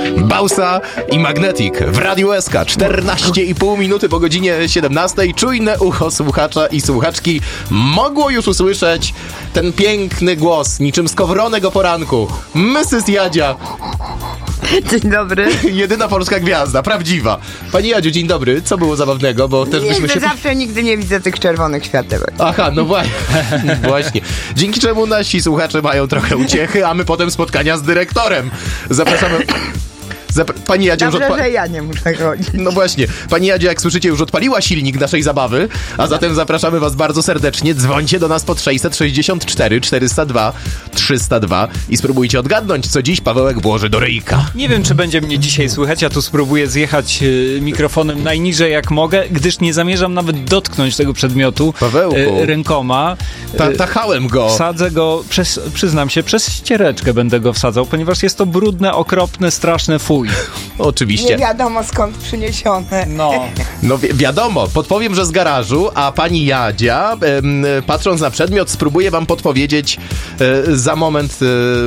Bausa i Magnetic w Radiu SK. 14,5 minuty po godzinie 17. Czujne ucho słuchacza i słuchaczki mogło już usłyszeć ten piękny głos, niczym skowronek o poranku. Mrs. Jadzia. Dzień dobry. Jedyna polska gwiazda, prawdziwa. Pani Jadziu, dzień dobry. Co było zabawnego? Bo też byśmy się... Zawsze nigdy nie widzę tych czerwonych światełek. Aha, no właśnie. Dzięki czemu nasi słuchacze mają trochę uciechy, a my potem spotkania z dyrektorem. Zapraszamy... Pani Jadzia już że ja nie muszę chodzić. No właśnie. Pani Jadzia, jak słyszycie, już odpaliła silnik naszej zabawy, a zatem zapraszamy was bardzo serdecznie. Dzwońcie do nas pod 664 402 302 i spróbujcie odgadnąć, co dziś Pawełek włoży do ryjka. Nie wiem, czy będzie mnie dzisiaj słychać, ja tu spróbuję zjechać mikrofonem najniżej jak mogę, gdyż nie zamierzam nawet dotknąć tego przedmiotu rękoma. Tachałem go. Wsadzę go, przyznam się, przez ściereczkę będę go wsadzał, ponieważ jest to brudne, okropne, straszne fuj. Oczywiście. Nie wiadomo skąd przyniesione. No wiadomo, podpowiem, że z garażu, a pani Jadzia, patrząc na przedmiot, spróbuję wam podpowiedzieć za moment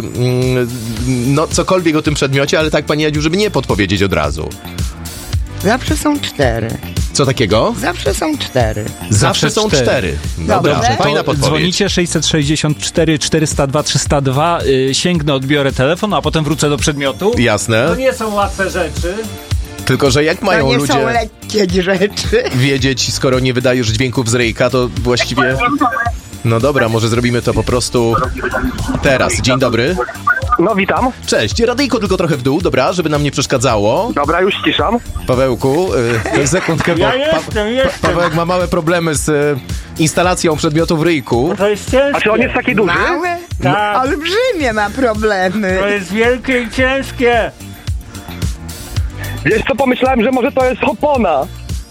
no cokolwiek o tym przedmiocie, ale tak, pani Jadziu, żeby nie podpowiedzieć od razu. Zawsze są 4. Co takiego? Zawsze są 4. Zawsze są 4. Dobra, Dobrze. fajna podpowiedź. Dzwonicie 664 402 302, sięgnę, odbiorę telefon, a potem wrócę do przedmiotu. Jasne. To nie są łatwe rzeczy. Tylko że jak mają To nie ludzie są lekkie rzeczy. wiedzieć, skoro nie wydajesz dźwięków z ryjka, to właściwie... No dobra, może zrobimy to po prostu teraz. Dzień dobry. No, witam. Cześć, radyjko tylko trochę w dół, dobra, żeby nam nie przeszkadzało. Dobra, już ściszam. Pawełku, sekundkę, bo jestem. Pawełek ma małe problemy z instalacją przedmiotu w ryjku. To jest ciężkie. A czy on jest taki duży? Małe? Tak. Olbrzymie ma problemy. To jest wielkie i ciężkie. Wiesz co, pomyślałem, że może to jest opona.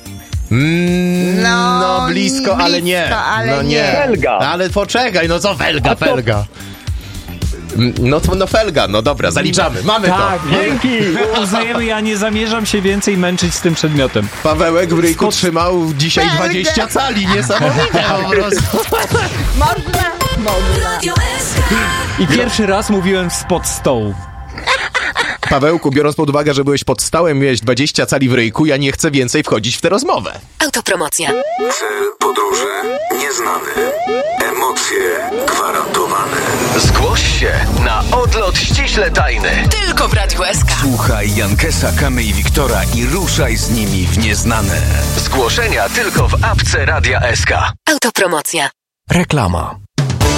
No blisko, ale nie. ale No nie. Felga. Ale poczekaj, no co felga, A to- felga. No felga, no dobra, zaliczamy, mamy Tak, to. Dzięki. uznajemy, ja nie zamierzam się więcej męczyć z tym przedmiotem. Pawełek w ryjku trzymał dzisiaj Felgę. 20 cali, niesamowite po prostu. Można. I pierwszy raz mówiłem spod stołu. Pawełku, biorąc pod uwagę, że byłeś pod stołem, miałeś 20 cali w ryjku, ja nie chcę więcej wchodzić w tę rozmowę. Autopromocja. Cel podróży nieznany. Emocje gwarantowane. Zgłoś się na odlot ściśle tajny. Tylko w Radiu SK. Słuchaj Jankesa, Kamy i Wiktora i ruszaj z nimi w nieznane. Zgłoszenia tylko w apce Radia SK. Autopromocja. Reklama.